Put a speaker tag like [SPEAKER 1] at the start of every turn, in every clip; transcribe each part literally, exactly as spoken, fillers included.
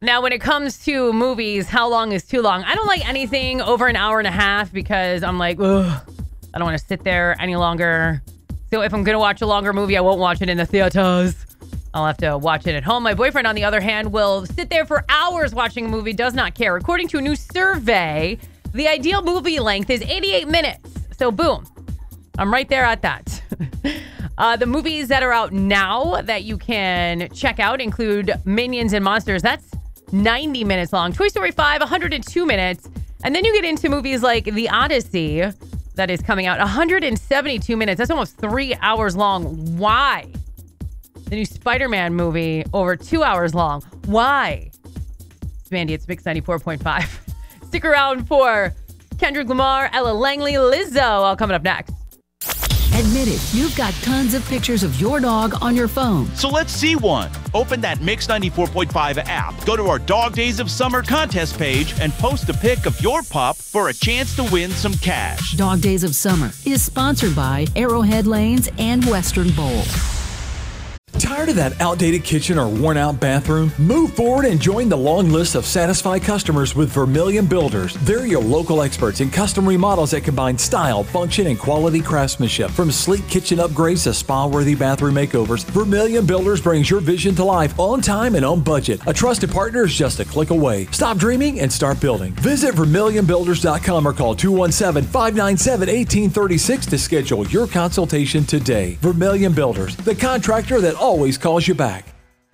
[SPEAKER 1] Now, when it comes to movies, how long is too long? I don't like anything over an hour and a half because I'm like, ugh, I don't want to sit there any longer. So if I'm going to watch a longer movie, I won't watch it in the theaters. I'll have to watch it at home. My boyfriend, on the other hand, will sit there for hours watching a movie, does not care. According to a new survey, the ideal movie length is eighty-eight minutes. So boom, I'm right there at that. uh, the movies that are out now that you can check out include Minions and Monsters. That's ninety minutes long. Toy Story five, one hundred two minutes. And then you get into movies like The Odyssey that is coming out, one hundred seventy-two minutes. That's almost three hours long. Why? The new Spider-Man movie, over two hours long. Why? It's Mandy. It's Mix ninety-four point five. Stick around for Kendrick Lamar, Ella Langley, Lizzo, all coming up next.
[SPEAKER 2] Admit it, you've got tons of pictures of your dog on your phone.
[SPEAKER 3] So let's see one. Open that Mix ninety-four point five app. Go to our Dog Days of Summer contest page and post a pic of your pup for a chance to win some cash.
[SPEAKER 2] Dog Days of Summer is sponsored by Arrowhead Lanes and Western Bowl.
[SPEAKER 4] Tired of that outdated kitchen or worn-out bathroom? Move forward and join the long list of satisfied customers with Vermilion Builders. They're your local experts in custom remodels that combine style, function, and quality craftsmanship. From sleek kitchen upgrades to spa-worthy bathroom makeovers, Vermilion Builders brings your vision to life on time and on budget. A trusted partner is just a click away. Stop dreaming and start building. Visit vermilion builders dot com or call two one seven, five nine seven, one eight three six to schedule your consultation today. Vermilion Builders, the contractor that always calls you back.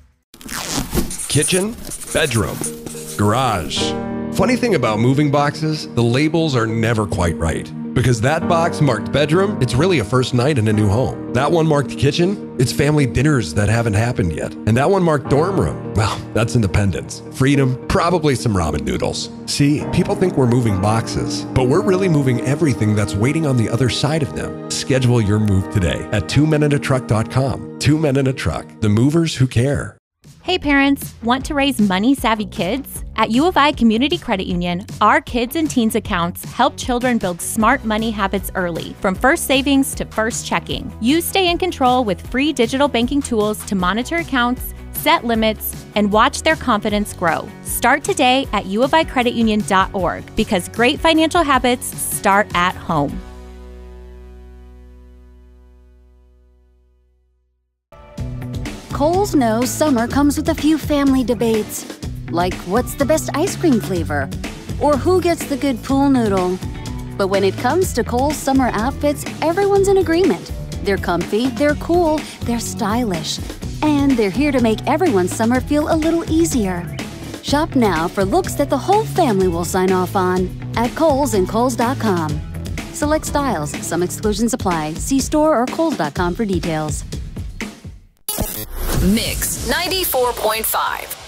[SPEAKER 5] Kitchen, bedroom, garage. Funny thing about moving boxes, the labels are never quite right. Because that box marked bedroom, it's really a first night in a new home. That one marked kitchen, it's family dinners that haven't happened yet. And that one marked dorm room, well, that's independence. Freedom, probably some ramen noodles. See, people think we're moving boxes, but we're really moving everything that's waiting on the other side of them. Schedule your move today at two men in a truck dot com. Two Men in a Truck, the movers who care.
[SPEAKER 6] Hey parents, want to raise money-savvy kids? At U of I Community Credit Union, our Kids and Teens accounts help children build smart money habits early, from first savings to first checking. You stay in control with free digital banking tools to monitor accounts, set limits, and watch their confidence grow. Start today at u of i credit union dot org because great financial habits start at home.
[SPEAKER 7] Kohl's knows summer comes with a few family debates, like what's the best ice cream flavor, or who gets the good pool noodle. But when it comes to Kohl's summer outfits, everyone's in agreement. They're comfy, they're cool, they're stylish, and they're here to make everyone's summer feel a little easier. Shop now for looks that the whole family will sign off on at Kohl's and Kohl's dot com. Select styles, some exclusions apply. See store or Kohl's dot com for details.
[SPEAKER 8] Mix ninety-four point five.